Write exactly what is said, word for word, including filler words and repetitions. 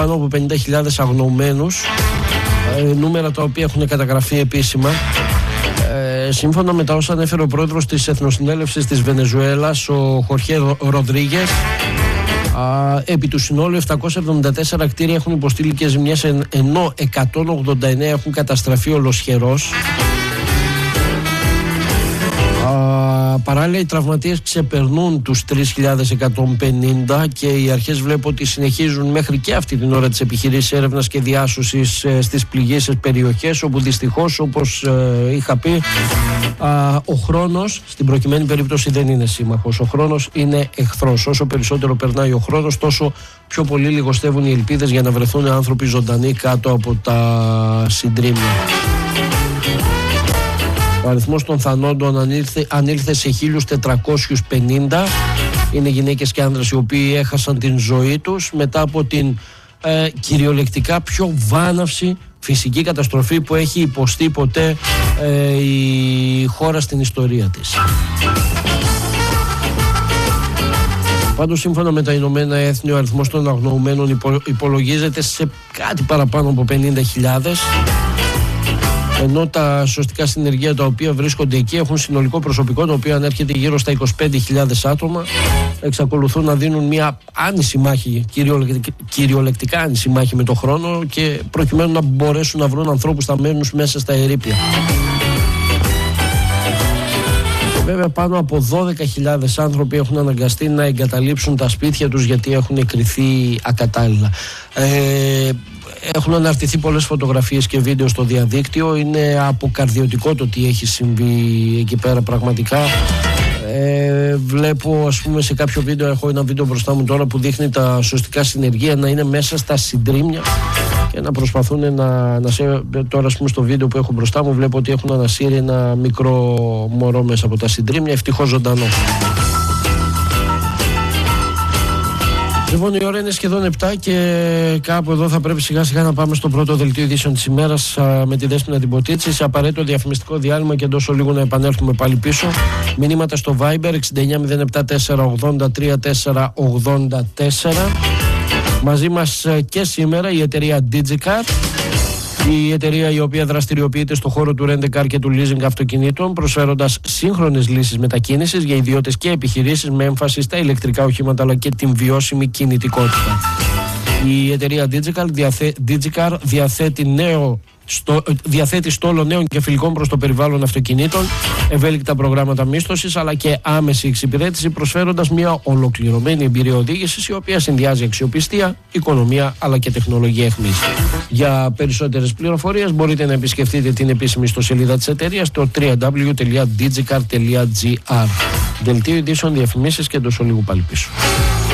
πάνω από πενήντα χιλιάδες αγνοωμένους, ε, νούμερα τα οποία έχουν καταγραφεί επίσημα. Ε, σύμφωνα με τα όσα ανέφερε ο πρόεδρος της Εθνοσυνέλευσης της Βενεζουέλας, ο Χορχέ Ροντρίγκες, επί του συνόλου επτακόσια εβδομήντα τέσσερα κτίρια έχουν υποστεί ηλικές ζημιές, ενώ εκατόν ογδόντα εννέα έχουν καταστραφεί ολοσχερός. Παράλληλα, οι τραυματίες ξεπερνούν τους τρεις χιλιάδες εκατόν πενήντα και οι αρχές βλέπω ότι συνεχίζουν μέχρι και αυτή την ώρα της επιχειρήσης έρευνας και διάσωσης στις πληγήσεις περιοχές, όπου δυστυχώς, όπως ε, είχα πει, α, ο χρόνος στην προκειμένη περίπτωση δεν είναι σύμμαχος. Ο χρόνος είναι εχθρός. Όσο περισσότερο περνάει ο χρόνος, τόσο πιο πολύ λιγοστεύουν οι ελπίδες για να βρεθούν άνθρωποι ζωντανοί κάτω από τα συντρίμμια. Ο αριθμός των θανόντων ανήλθε, ανήλθε σε χίλιους τετρακόσιους πενήντα. Είναι γυναίκες και άνδρες οι οποίοι έχασαν την ζωή τους μετά από την ε, κυριολεκτικά πιο βάναυση φυσική καταστροφή που έχει υποστεί ποτέ ε, η χώρα στην ιστορία της. Πάντως, σύμφωνα με τα Ηνωμένα Έθνη, ο αριθμός των αγνοωμένων υπο, υπολογίζεται σε κάτι παραπάνω από πενήντα χιλιάδες. Ενώ τα σωστικά συνεργεία τα οποία βρίσκονται εκεί έχουν συνολικό προσωπικό το οποίο ανέρχεται γύρω στα είκοσι πέντε χιλιάδες άτομα. Εξακολουθούν να δίνουν μια άνηση μάχη, κυριολεκτικά άνηση μάχη με το χρόνο, και προκειμένου να μπορέσουν να βρουν ανθρώπους σταμένους μέσα στα ερείπια. Βέβαια, πάνω από δώδεκα χιλιάδες άνθρωποι έχουν αναγκαστεί να εγκαταλείψουν τα σπίτια τους γιατί έχουν κριθεί ακατάλληλα. Ε, Έχουν αναρτηθεί πολλές φωτογραφίες και βίντεο στο διαδίκτυο. Είναι αποκαρδιωτικό το τι έχει συμβεί εκεί πέρα πραγματικά. Ε, βλέπω, ας πούμε, σε κάποιο βίντεο, έχω ένα βίντεο μπροστά μου τώρα που δείχνει τα σωστικά συνεργεία να είναι μέσα στα συντρίμμια και να προσπαθούν να, να σε, τώρα, ας πούμε, στο βίντεο που έχω μπροστά μου βλέπω ότι έχουν ανασύρει ένα μικρό μωρό μέσα από τα συντρίμμια, ευτυχώς ζωντανό. Λοιπόν, η ώρα είναι σχεδόν επτά και κάπου εδώ θα πρέπει σιγά σιγά να πάμε στο πρώτο δελτίο ειδήσεων της ημέρας α, με τη Δέσποινα την Ποτίτση. Σε απαραίτητο διαφημιστικό διάλειμμα και εντός λίγο να επανέλθουμε πάλι πίσω. Μηνύματα στο Viber εξήντα εννιά μηδέν επτά τέσσερα ογδόντα τρία τέσσερα ογδόντα τέσσερα. Μαζί μας και σήμερα η εταιρεία DigiCar, η εταιρεία η οποία δραστηριοποιείται στο χώρο του rent-a-car και του leasing αυτοκινήτων, προσφέροντας σύγχρονες λύσεις μετακίνησης για ιδιώτες και επιχειρήσεις με έμφαση στα ηλεκτρικά οχήματα αλλά και την βιώσιμη κινητικότητα. Η εταιρεία DigiCar, διαθέ, DigiCar διαθέτει, νέο, στο, διαθέτει στόλο νέων και φιλικών προς το περιβάλλον αυτοκινήτων, ευέλικτα προγράμματα μίσθωσης αλλά και άμεση εξυπηρέτηση, προσφέροντας μια ολοκληρωμένη εμπειρία οδήγησης η οποία συνδυάζει αξιοπιστία, οικονομία αλλά και τεχνολογία εχμής. Για περισσότερες πληροφορίες μπορείτε να επισκεφτείτε την επίσημη ιστοσελίδα της εταιρείας στο double-u double-u double-u τελεία digicar τελεία gr. Δελτίο ειδήσεων, διαφημίσεις και εντός ολίγου πάλι πίσω.